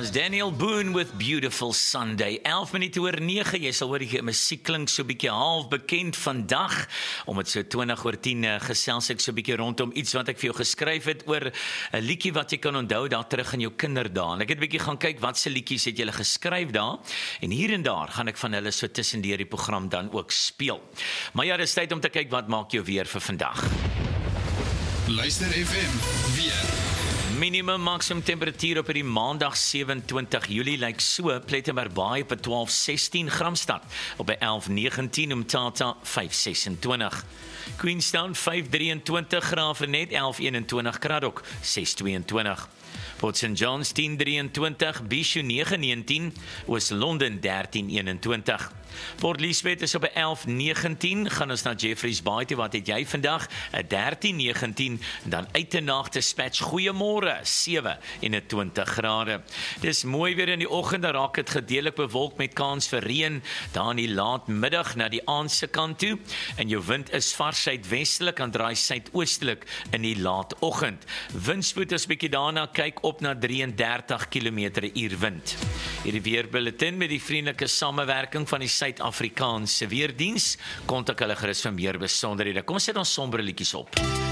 was Daniel Boone with Beautiful Sunday. 11 minute oor 9, jy sal hoor die musiek klink so bietjie half bekend vandag. Om het so 20 oor 10 gesels ek so bietjie rondom iets wat ek vir jou geskryf het oor 'n liedjie wat jy kan onthou daar terug in jou kinderdae. En ek het bietjie gaan kyk wat se liedjies het julle geskryf daar. En hier en daar gaan ek van hulle so tussendeur die program dan ook speel. Maar ja, dis tyd om te kyk wat maak jou weer vir vandag. Luister FM, weer. Minimum maximum temperatuur op die maandag 27 Julie lyk so, Plettenberg Baai op 12:16 Gramstad, op 11:19 Umtata 5:26. Queenstown 5:23 Graafrenet 11:21 Kraddock 6:22. Port St. John's 10:23, Bishu 9:19, Oos-London 13:21. Port Elizabeth is op 11:19, gaan ons na Jeffreys Bay toe, wat het jy vandag? 13:19, dan uit en na Dispatch, goeiemôre, 27 grade. Dis mooi weer in die oggend, dan raak dit gedeelik bewolk met kans vir reën, daar in die laatmiddag na die aandse kant toe, en jou wind is vars suidwestelik, en draai suidoostelik in die laatoggend. Windspoed is bietjie daarna kyk op na 33 km/h wind. Hierdie weerbulletin met die vriendelike samewerking van die Suid-Afrikaanse Weerdiens, kontak hulle gerus vir meer besonderhede. Kom sit ons sombre liedjies op.